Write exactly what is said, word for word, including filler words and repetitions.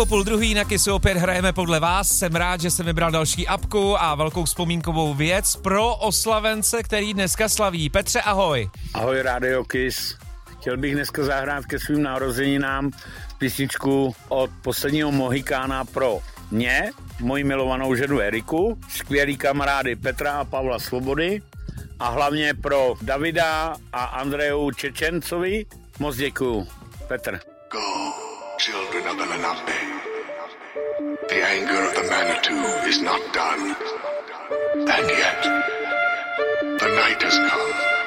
Po půl druhý na Kissu opět hrajeme podle vás. Jsem rád, že jsem vybral další apku a velkou vzpomínkovou věc pro oslavence, který dneska slaví. Petře, ahoj. Ahoj, Radio Kiss. Chtěl bych dneska zahrát ke svým narozeninám písničku od posledního Mohikána pro mě, moji milovanou ženu Eriku, skvělý kamarády Petra a Pavla Svobody a hlavně pro Davida a Andreju Čečencovi. Moc děkuju. Petr. Go, children of the Lenape. The anger of the Manitou is not done. And yet, the night has come.